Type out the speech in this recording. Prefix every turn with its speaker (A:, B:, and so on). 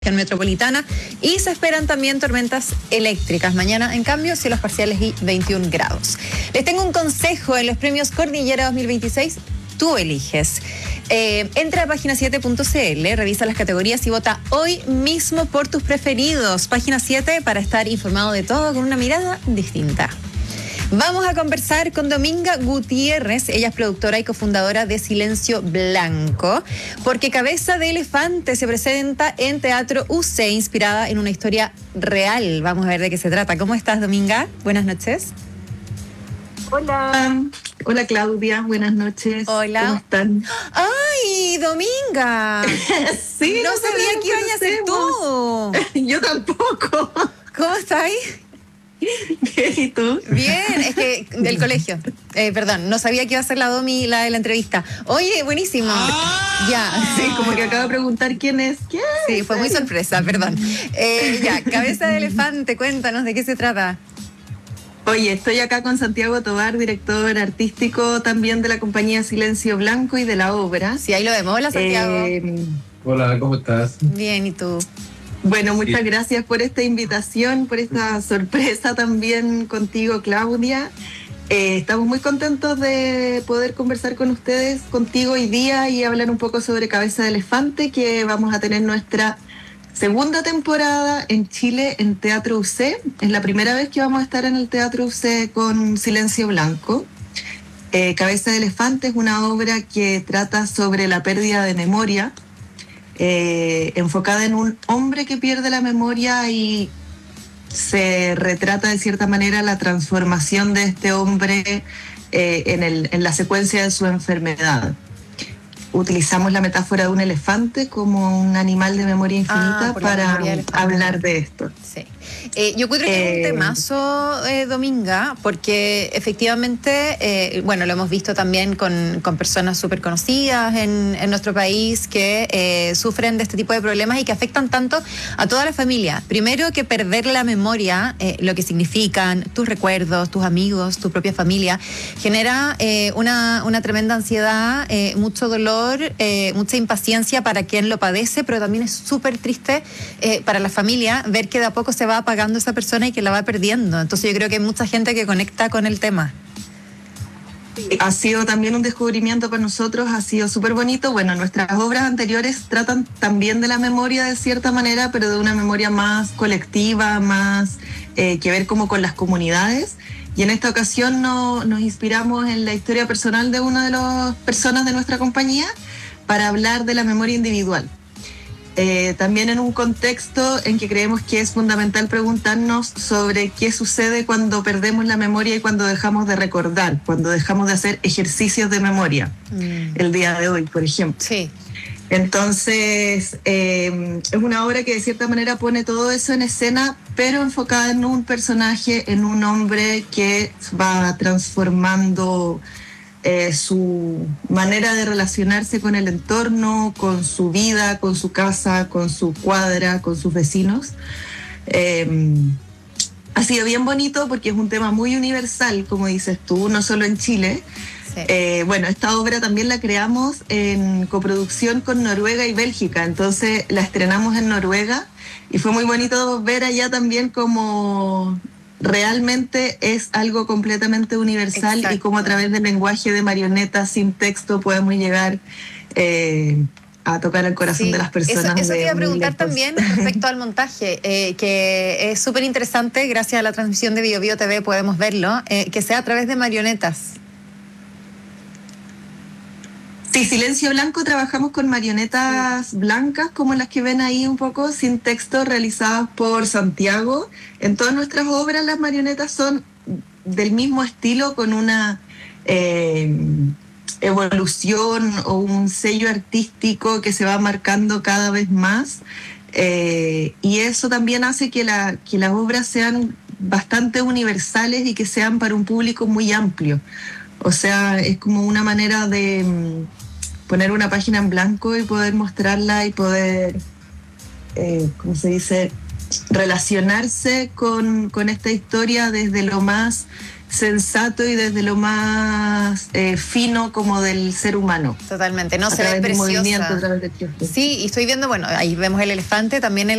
A: metropolitana y se esperan también tormentas eléctricas. Mañana, en cambio, cielos parciales y 21 grados. Les tengo un consejo en los premios Cordillera 2026. Tú eliges. Entra a página7.cl, revisa las categorías y vota hoy mismo por tus preferidos. Página 7 para estar informado de todo con una mirada distinta. Vamos a conversar con Dominga Gutiérrez, ella es productora y cofundadora de Silencio Blanco, porque Cabeza de Elefante se presenta en Teatro UC, inspirada en una historia real. Vamos a ver de qué se trata. ¿Cómo estás, Dominga? Buenas noches.
B: Hola. Hola, Claudia. Buenas noches.
A: Hola.
B: ¿Cómo están?
A: ¡Ay, Dominga!
B: Sí,
A: no sabía que ibas a ser tú.
B: Yo tampoco.
A: ¿Cómo estás?
B: Bien, ¿y tú?
A: Bien, es que del colegio. Perdón, no sabía que iba a ser la Domi la de la entrevista. Oye, buenísimo. Ya.
B: Sí, como que acabo de preguntar quién es. ¿Quién?
A: Sí, fue muy sorpresa, perdón. Ya, Cabeza de Elefante, cuéntanos de qué se trata.
B: Oye, estoy acá con Santiago Tovar, director artístico también de la compañía Silencio Blanco y de la obra.
A: Sí, ahí lo vemos. Hola, Santiago.
C: Hola, ¿cómo estás?
A: Bien, ¿y tú?
B: Bueno, muchas gracias por esta invitación, por esta sorpresa también contigo, Claudia. Estamos muy contentos de poder conversar con ustedes, contigo hoy día y hablar un poco sobre Cabeza de Elefante, que vamos a tener nuestra segunda temporada en Chile en Teatro UC. Es la primera vez que vamos a estar en el Teatro UC con Silencio Blanco. Cabeza de Elefante es una obra que trata sobre la pérdida de memoria, enfocada en un hombre que pierde la memoria y se retrata de cierta manera la transformación de este hombre en la secuencia de su enfermedad. Utilizamos la metáfora de un elefante como un animal de memoria infinita para hablar de esto.
A: Sí. Yo creo que es un temazo, Dominga, porque efectivamente, bueno, lo hemos visto también con personas súper conocidas en nuestro país que sufren de este tipo de problemas y que afectan tanto a toda la familia. Primero que perder la memoria, lo que significan tus recuerdos, tus amigos, tu propia familia, genera una tremenda ansiedad, mucho dolor, mucha impaciencia para quien lo padece, pero también es súper triste para la familia ver que de a poco se va apagando esa persona y que la va perdiendo. Entonces yo creo que hay mucha gente que conecta con el tema.
B: Ha sido también un descubrimiento para nosotros, ha sido súper bonito. Bueno, nuestras obras anteriores tratan también de la memoria de cierta manera, pero de una memoria más colectiva, más que ver como con las comunidades. Y en esta ocasión nos inspiramos en la historia personal de una de las personas de nuestra compañía para hablar de la memoria individual. También en un contexto en que creemos que es fundamental preguntarnos sobre qué sucede cuando perdemos la memoria y cuando dejamos de recordar, cuando dejamos de hacer ejercicios de memoria, el día de hoy, por ejemplo.
A: Sí.
B: Entonces, es una obra que de cierta manera pone todo eso en escena, pero enfocada en un personaje, en un hombre que va transformando su manera de relacionarse con el entorno, con su vida, con su casa, con su cuadra, con sus vecinos. Ha sido bien bonito porque es un tema muy universal, como dices tú, no solo en Chile. Sí. Bueno, esta obra también la creamos en coproducción con Noruega y Bélgica, entonces la estrenamos en Noruega y fue muy bonito ver allá también como realmente es algo completamente universal. Exacto. Y cómo a través del lenguaje de marionetas sin texto podemos llegar a tocar el corazón de las personas.
A: Eso te iba a preguntar también respecto al montaje, que es súper interesante, gracias a la transmisión de BioBio TV podemos verlo, que sea a través de marionetas.
B: Sí, Silencio Blanco trabajamos con marionetas blancas, como las que ven ahí un poco, sin texto, realizadas por Santiago. En todas nuestras obras las marionetas son del mismo estilo, con una evolución o un sello artístico que se va marcando cada vez más. Y eso también hace que las obras sean bastante universales y que sean para un público muy amplio. O sea, es como una manera de poner una página en blanco y poder mostrarla y poder, ¿cómo se dice?, relacionarse con esta historia desde lo más sensato y desde lo más fino como del ser humano.
A: Totalmente, no,
B: a
A: se ve
B: través del
A: preciosa.
B: movimiento, a través del gesto.
A: Sí, y estoy viendo, bueno, ahí vemos el elefante, también